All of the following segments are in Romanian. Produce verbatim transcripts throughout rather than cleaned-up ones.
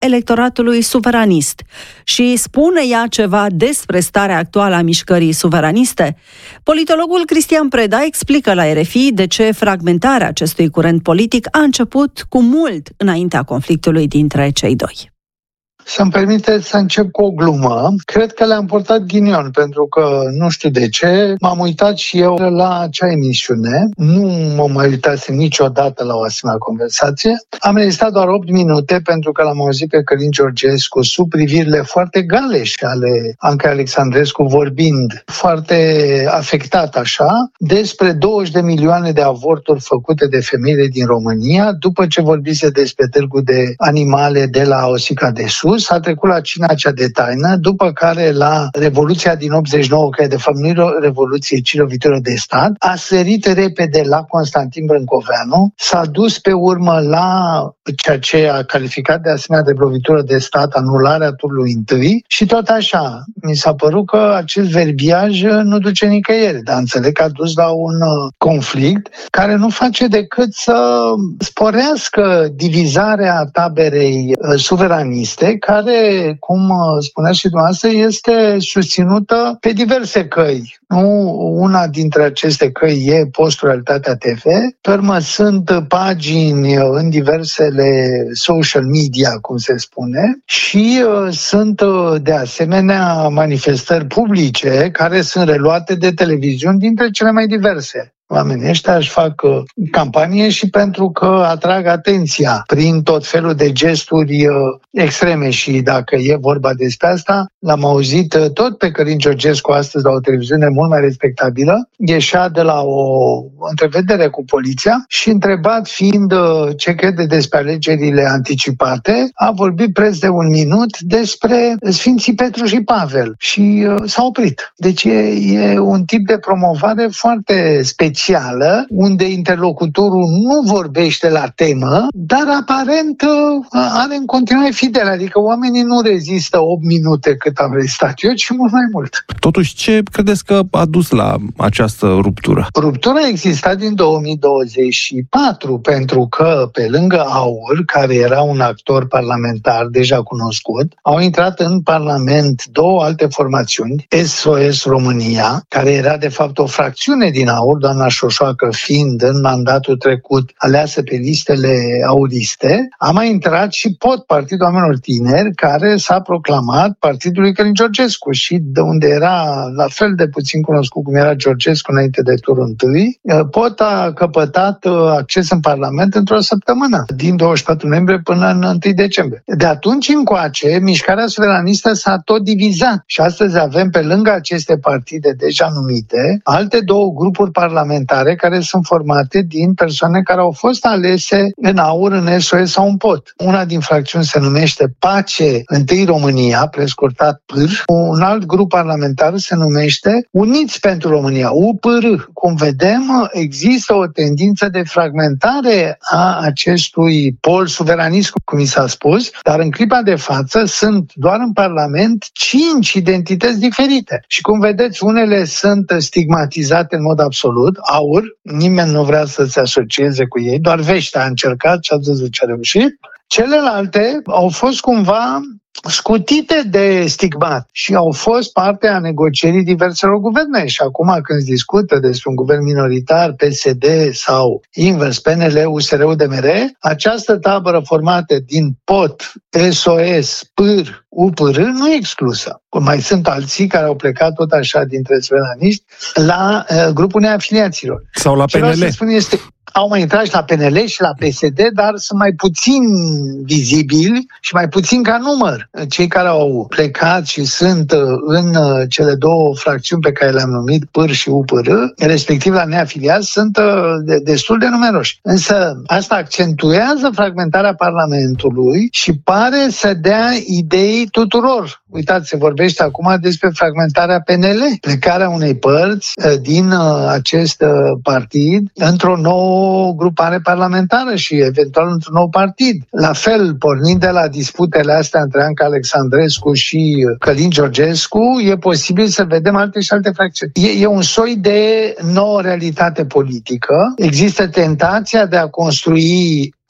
electoratului suveranist. Și spune ea ceva despre starea actuală a mișcării suveraniste? Politologul Cristian Preda explică la R F I de ce fragmentarea acestui curent politic a început cu mult înaintea conflictului dintre cei doi. Să-mi permiteți să încep cu o glumă. Cred că le-am purtat ghinion, pentru că, nu știu de ce, m-am uitat și eu la acea emisiune. Nu mă mai uitasem niciodată la o asemenea conversație. Am rezistat doar opt minute, pentru că l-am auzit pe Călin Georgescu sub privirile foarte galeșe ale Ancăi Alexandrescu, vorbind foarte afectat așa despre douăzeci de milioane de avorturi făcute de femeile din România, după ce vorbise despre târgul de animale de la Osica de Sus. A trecut la cina cea de taină, după care la Revoluția din optzeci și nouă, care de fapt nu e o revoluție, ci lovitură de stat, a sărit repede la Constantin Brâncoveanu, s-a dus pe urmă la ceea ce a calificat de asemenea de lovitură de stat, anularea turului întâi, și tot așa. Mi s-a părut că acest verbiaj nu duce nicăieri, dar înțeleg că a dus la un conflict care nu face decât să sporească divizarea taberei suveraniste, care, cum spuneați și dumneavoastră, este susținută pe diverse căi. Nu, una dintre aceste căi e Post-Realitatea T V, pe urmă sunt pagini în diversele social media, cum se spune, și uh, sunt uh, de asemenea manifestări publice care sunt reluate de televiziuni dintre cele mai diverse. Oamenii ăștia își fac uh, campanie și pentru că atrag atenția prin tot felul de gesturi uh, extreme, și dacă e vorba despre asta, l-am auzit uh, tot pe Călin Georgescu astăzi la o televiziune mult mai respectabilă, ieșea de la o întrevedere cu poliția și, întrebat fiind uh, ce crede despre alegerile anticipate, a vorbit preț de un minut despre Sfinții Petru și Pavel și uh, s-a oprit. Deci e, e un tip de promovare foarte special, unde interlocutorul nu vorbește la temă, dar aparent are în continuare fidel, adică oamenii nu rezistă opt minute cât am rezistat eu, ci mult mai mult. Totuși, ce credeți că a dus la această ruptură? Ruptura a existat din două mii douăzeci și patru, pentru că pe lângă AUR, care era un actor parlamentar deja cunoscut, au intrat în Parlament două alte formațiuni, S O S România, care era de fapt o fracțiune din AUR, doamna Șoșoacă fiind în mandatul trecut aleasă pe listele auriste, a mai intrat și P O T, Partidul Oamenilor Tineri, care s-a proclamat Partidul lui Călin Georgescu, și de unde era la fel de puțin cunoscut cum era Georgescu înainte de turul întâi. P O T a căpătat acces în Parlament într-o săptămână, din douăzeci și patru noiembrie până în întâi decembrie. De atunci încoace, mișcarea suveranistă s-a tot divizat și astăzi avem, pe lângă aceste partide deja numite, alte două grupuri parlamentare care sunt formate din persoane care au fost alese în AUR, în S O S sau în P O T. Una din fracțiuni se numește Pace Întâi România, prescurtat P R. Un alt grup parlamentar se numește Uniți pentru România, U P R. Cum vedem, există o tendință de fragmentare a acestui pol suveranist, cum mi s-a spus, dar în clipa de față sunt doar în Parlament cinci identități diferite. Și cum vedeți, unele sunt stigmatizate în mod absolut, AUR, nimeni nu vrea să se asocieze cu ei, doar Veștea a încercat și a văzut ce a reușit. Celelalte au fost cumva scutite de stigmat și au fost parte a negocierii diverselor guverne. Și acum când se discută despre un guvern minoritar, P S D sau invers, P N L, U S R, U D M R, această tabără formată din P O T, S O S, P R, U P R nu e exclusă. Mai sunt alții care au plecat tot așa dintre suveraniști la uh, grupul neafiliaților. Sau la P N L. Ce spun este, au mai intrat și la P N L și la P S D, dar sunt mai puțin vizibili și mai puțin ca număr. Cei care au plecat și sunt în cele două fracțiuni pe care le-am numit P R și U P R, respectiv la neafiliați, sunt destul de numeroși. Însă asta accentuează fragmentarea Parlamentului și pare să dea idei tuturor. Uitați, se vorbește acum despre fragmentarea P N L, plecarea unei părți din acest partid într-o nouă grupare parlamentară și eventual într-un nou partid. La fel, pornind de la disputele astea între Anca Alexandrescu și Călin Georgescu, e posibil să vedem alte și alte fracțiuni. E, e un soi de nouă realitate politică. Există tentația de a construi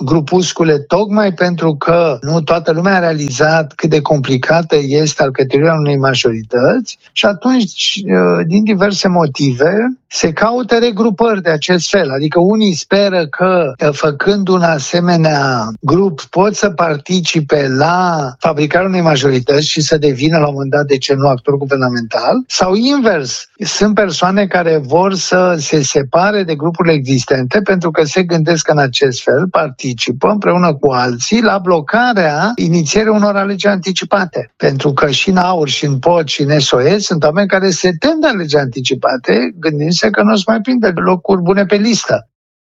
grupuscule, tocmai pentru că nu toată lumea a realizat cât de complicată este alcătuirea unei majorități și atunci, din diverse motive, se caută regrupări de acest fel. Adică unii speră că, făcând un asemenea grup, pot să participe la fabricarea unei majorități și să devină la un moment dat, de ce nu, actor guvernamental, sau invers. Sunt persoane care vor să se separe de grupurile existente pentru că se gândesc în acest fel, participă împreună cu alții la blocarea inițierii unor alegeri anticipate. Pentru că și în AUR, și în P O T, și în S O S sunt oameni care se tem de alegeri anticipate, gândindu-se că nu o să mai prinde locuri bune pe listă.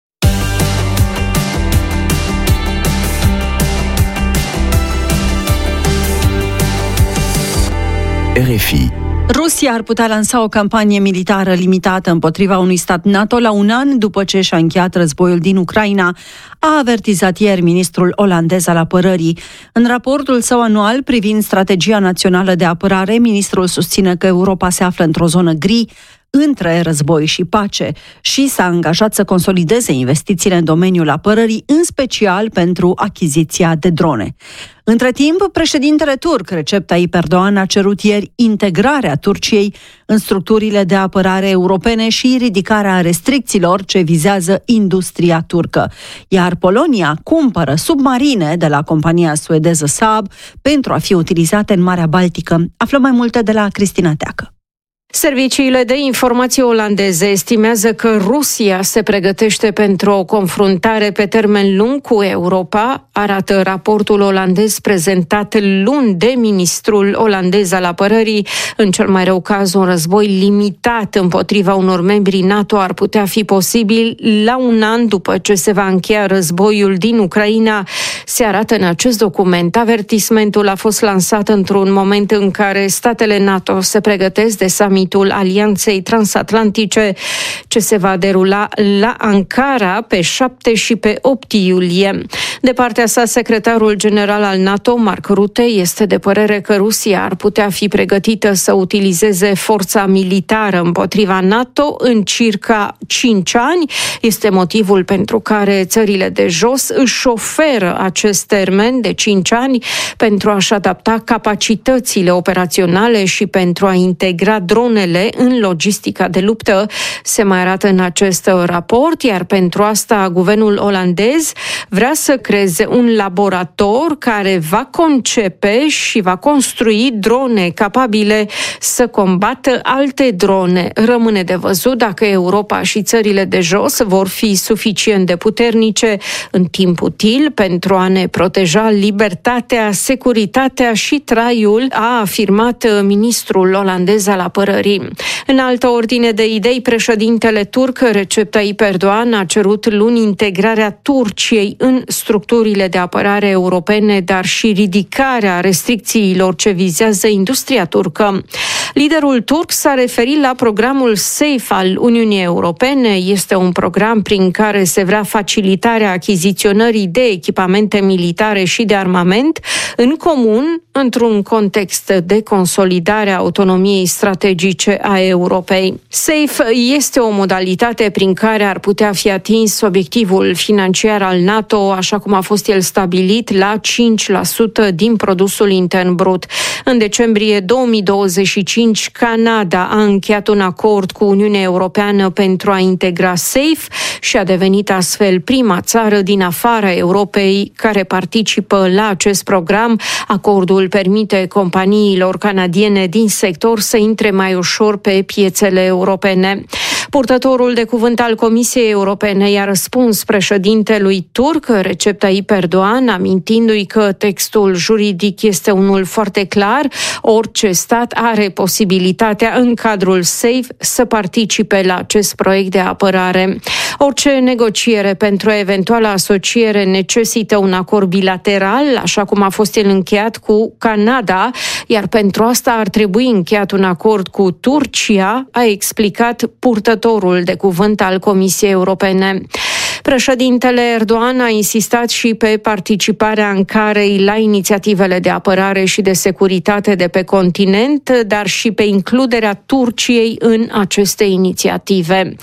R F I. Rusia ar putea lansa o campanie militară limitată împotriva unui stat NATO la un an după ce și-a încheiat războiul din Ucraina, a avertizat ieri ministrul olandez al apărării. În raportul său anual privind strategia națională de apărare, ministrul susține că Europa se află într-o zonă gri între război și pace și s-a angajat să consolideze investițiile în domeniul apărării, în special pentru achiziția de drone. Între timp, președintele turc Recep Tayyip Erdogan a cerut ieri integrarea Turciei în structurile de apărare europene și ridicarea restricțiilor ce vizează industria turcă. Iar Polonia cumpără submarine de la compania suedeză Saab pentru a fi utilizate în Marea Baltică. Aflăm mai multe de la Cristina Teacă. Serviciile de informații olandeze estimează că Rusia se pregătește pentru o confruntare pe termen lung cu Europa, arată raportul olandez prezentat luni de ministrul olandez al apărării. În cel mai rău caz, un război limitat împotriva unor membri NATO ar putea fi posibil la un an după ce se va încheia războiul din Ucraina, se arată în acest document. Avertismentul a fost lansat într-un moment în care statele NATO se pregătesc de summit Alianței Transatlantice, ce se va derula la Ankara pe șapte și pe opt iulie. De partea sa, secretarul general al NATO, Mark Rutte, este de părere că Rusia ar putea fi pregătită să utilizeze forța militară împotriva NATO în circa cinci ani. Este motivul pentru care țările de jos își oferă acest termen de cinci ani pentru a-și adapta capacitățile operaționale și pentru a integra dronele în logistica de luptă, se mai arată în acest raport, iar pentru asta guvernul olandez vrea să creeze un laborator care va concepe și va construi drone capabile să combată alte drone. Rămâne de văzut dacă Europa și țările de jos vor fi suficient de puternice în timp util pentru a ne proteja libertatea, securitatea și traiul, a afirmat ministrul olandez al apărării. În altă ordine de idei, președintele turc Recep Tayyip Erdogan a cerut luni integrarea Turciei în structurile de apărare europene, dar și ridicarea restricțiilor ce vizează industria turcă. Liderul turc s-a referit la programul SAFE al Uniunii Europene. Este un program prin care se vrea facilitarea achiziționării de echipamente militare și de armament în comun, într-un context de consolidare a autonomiei strategice a Europei. SAFE este o modalitate prin care ar putea fi atins obiectivul financiar al NATO, așa cum a fost el stabilit, la cinci la sută din produsul intern brut. În decembrie două mii douăzeci și cinci, Canada a încheiat un acord cu Uniunea Europeană pentru a integra SAFE și a devenit astfel prima țară din afara Europei care participă la acest program. Acordul permite companiilor canadiene din sector să intre mai ușor pe piețele europene. Purtătorul de cuvânt al Comisiei Europene i-a răspuns președintelui turc Recep Tayyip Erdogan, amintindu-i că textul juridic este unul foarte clar. Orice stat are posibilitatea în cadrul SAFE să participe la acest proiect de apărare. Orice negociere pentru eventuală asociere necesită un acord bilateral, așa cum a fost el încheiat cu Canada, iar pentru asta ar trebui încheiat un acord cu Turcia, a explicat purtătorul de cuvânt al Comisiei Europene. Președintele Erdogan a insistat și pe participarea Ankarei la inițiativele de apărare și de securitate de pe continent, dar și pe includerea Turciei în aceste inițiative.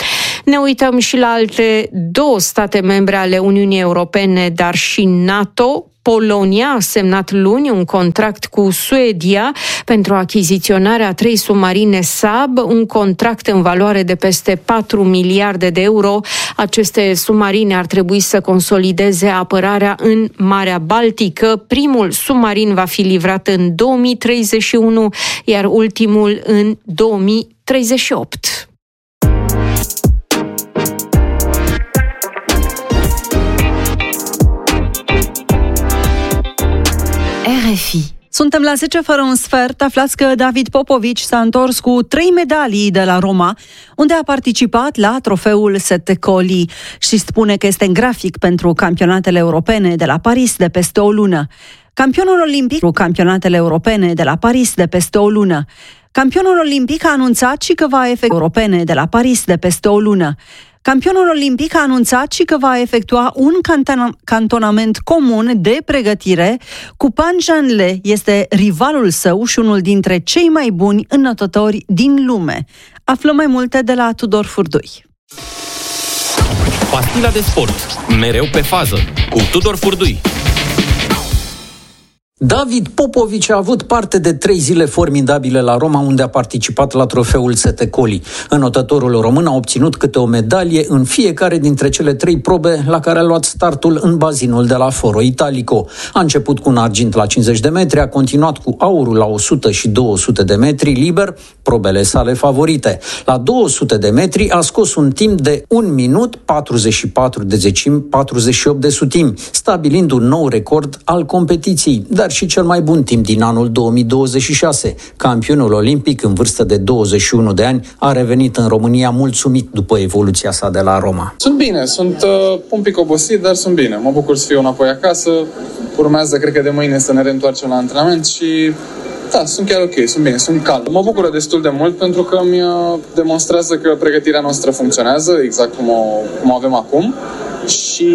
Ne uităm și la alte două state membre ale Uniunii Europene, dar și NATO. Polonia a semnat luni un contract cu Suedia pentru achiziționarea a trei submarine S A B, un contract în valoare de peste patru miliarde de euro. Aceste submarine ar trebui să consolideze apărarea în Marea Baltică. Primul submarin va fi livrat în două mii treizeci și unu, iar ultimul în două mii treizeci și opt. R F I. Suntem la zece fără un sfert. Aflați că David Popovici s-a întors cu trei medalii de la Roma, unde a participat la trofeul Sette Colli și spune că este în grafic pentru campionatele europene de la Paris de peste o lună. Campionul olimpic cu campionatele europene de la Paris de peste o lună. Campionul olimpic a anunțat și că va efectua europene de la Paris de peste o lună. Campionul olimpic a anunțat și că va efectua un cantona- cantonament comun de pregătire cu Pan Janle. Este rivalul său și unul dintre cei mai buni înotători din lume. Aflăm mai multe de la Tudor Furdui. Pastila de sport. Mereu pe fază. Cu Tudor Furdui. David Popovici a avut parte de trei zile formidabile la Roma, unde a participat la trofeul Sette Colli. Înotătorul român a obținut câte o medalie în fiecare dintre cele trei probe la care a luat startul în bazinul de la Foro Italico. A început cu un argint la cincizeci de metri, a continuat cu aurul la o sută și două sute de metri liber, probele sale favorite. La două sute de metri a scos un timp de un minut patruzeci și patru de zecimi, patruzeci și opt de sutimi, stabilind un nou record al competiției, dar și cel mai bun timp din anul două mii douăzeci și șase. Campionul olimpic în vârstă de douăzeci și unu de ani a revenit în România mulțumit după evoluția sa de la Roma. Sunt bine, sunt uh, un pic obosit, dar sunt bine. Mă bucur să fiu înapoi acasă. Urmează, cred că de mâine, să ne reîntoarcem la antrenament și da, sunt chiar ok, sunt bine, sunt calm. Mă bucură destul de mult pentru că mi demonstrează că pregătirea noastră funcționează exact cum o, cum o avem acum. Și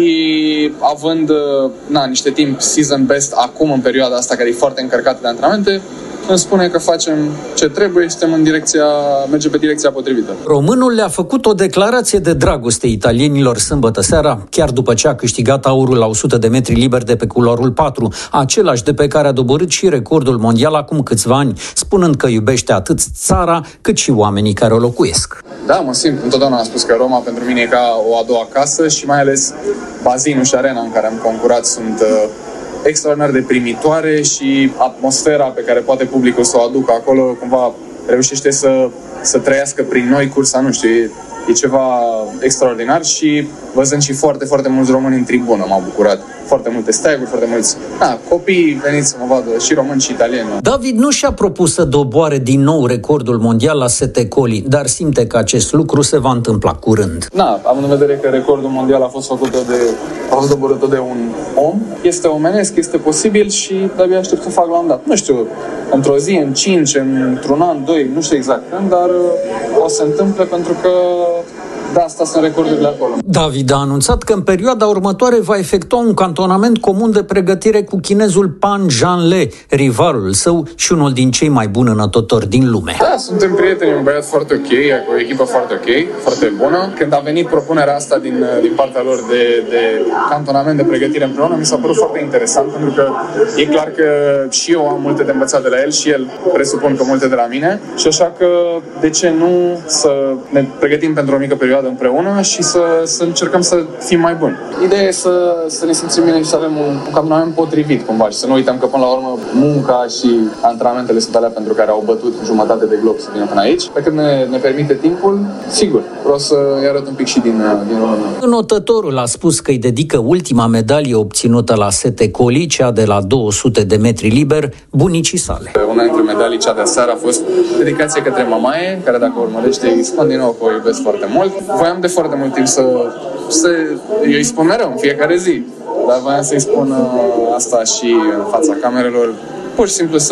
având na, niște timp season best acum în perioada asta care e foarte încărcată de antrenamente, îmi spune că facem ce trebuie și suntem în direcția, mergem pe direcția potrivită. Românul le-a făcut o declarație de dragoste italienilor sâmbătă seara, chiar după ce a câștigat aurul la o sută de metri liber de pe culoarul patru, același de pe care a doborât și recordul mondial acum câțiva ani, spunând că iubește atât țara cât și oamenii care o locuiesc. Da, mă simt, întotdeauna am spus că Roma pentru mine e ca o a doua casă și mai ales bazinul și arena în care am concurat sunt uh, extraordinar de primitoare și atmosfera pe care poate publicul să o aducă acolo cumva reușește să, să trăiască prin noi cursa, nu știu, e, e ceva extraordinar și văzând și foarte, foarte mulți români în tribună m-au bucurat. Foarte multe steaguri, foarte mulți da, copii veniți să mă vadă, și români și italieni. David nu și-a propus să doboare din nou recordul mondial la Sette Colli, dar simte că acest lucru se va întâmpla curând. Na, având în vedere că recordul mondial a fost făcut de, a fost doborât de un om, este omenesc, este posibil și de-abia aștept să fac la un dat. Nu știu, într-o zi, în cinci, într-un an, doi, nu știu exact când, dar o să se întâmple pentru că da, asta sunt recordurile acolo. David a anunțat că în perioada următoare va efectua un cantonament comun de pregătire cu chinezul Pan Janle, rivalul său și unul din cei mai buni înotători din lume. Da, suntem prieteni, un băiat foarte ok, o echipă foarte ok, foarte bună. Când a venit propunerea asta din, din partea lor de, de cantonament de pregătire împreună, mi s-a părut foarte interesant, pentru că e clar că și eu am multe de învățat de la el și el presupun că multe de la mine și așa că de ce nu să ne pregătim pentru o mică perioadă împreună și să, să încercăm să fim mai buni. Ideea e să, să ne simțim bine și să avem un, un cantonament potrivit cumva și să nu uităm că până la urmă munca și antrenamentele sunt alea pentru care au bătut jumătate de glob să vină până aici. Pe când ne, ne permite timpul, sigur, vreau să-i arăt un pic și din, din România. Înotătorul a spus că îi dedică ultima medalie obținută la Sette Colli, cea de la două sute de metri liber, bunicii sale. Una dintre medalii, cea de aseară, a fost dedicație către mamaie, care dacă urmărește, îi spun din nou că o iubesc foarte mult. Voiam de foarte mult timp să, să eu îi spun mereu în fiecare zi, dar voiam să-i spun uh, asta și în fața camerelor, pur și simplu să-i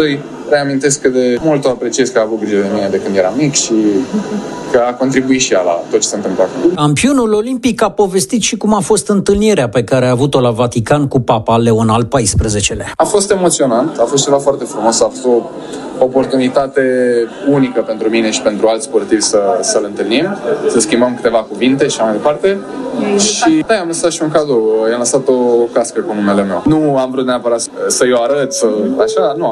reamintesc că de mult o apreciez că a avut grijă de mine de când eram mic și că a contribuit și ea la tot ce se întâmplă acum. Campionul olimpic a povestit și cum a fost întâlnirea pe care a avut-o la Vatican cu Papa Leon al paisprezecelea. A fost emoționant, a fost ceva foarte frumos, a fost o oportunitate unică pentru mine și pentru alți sportivi să, să-l întâlnim, să schimbăm câteva cuvinte și așa mai departe. Și da, i-am lăsat și un cadou, i-am lăsat o cască cu numele meu. Nu am vrut neapărat să-i o arăt, să, așa, nu.